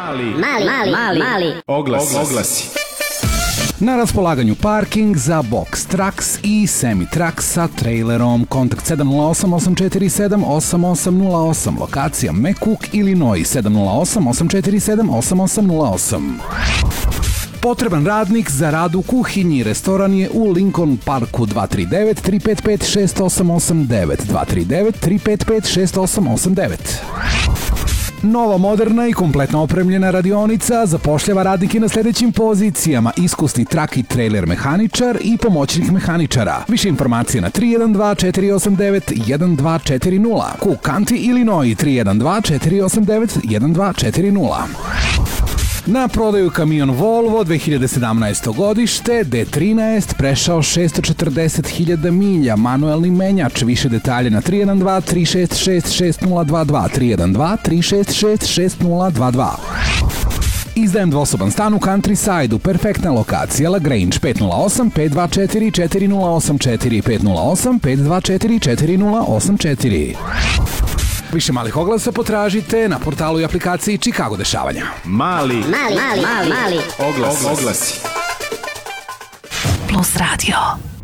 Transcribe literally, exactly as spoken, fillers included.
Mali, mali, mali, mali, mali. Oglasi. Oglasi. Na raspolaganju parking za box trucks i semi trucks sa trailerom. Kontakt sedam nula osam osam četiri sedam osam osam nula osam. Lokacija McCook, Illinois sedam nula osam osam četiri sedam osam osam nula osam. Potreban radnik za rad u kuhinji. Restoran je u Lincoln Parku. Dva tri devet tri pet pet šest osam osam devet. Dva tri devet tri pet pet šest osam osam devet. Nova, moderna i kompletno opremljena radionica zapošljava radnike na sljedećim pozicijama: iskusni trak i trailer mehaničar i pomoćnik mehaničara. Više informacije na tri jedan dva četiri osam devet jedan dva četiri nula. Cook County, Illinois tri jedan dva četiri osam devet jedan dva četiri nula. Na prodaju kamion Volvo dve hiljade sedamnaesto godište, D trinaest, prešao šesto četrdeset hiljada milja, manuelni menjač. Više detalje na tri jedan dva tri šest šest šest nula dva dva, tri jedan dva tri šest šest šest nula dva dva. Izdajem dvosoban stan u Countryside-u, perfektna lokacija, La Grange, pet nula osam pet dva četiri četiri nula osam četiri, pet nula osam pet dva četiri četiri nula osam četiri. Više malih oglasa potražite na portalu i aplikaciji Chicago dešavanja. Mali, mali, mali, mali, mali. Oglasi. Oglasi. Plus Radio.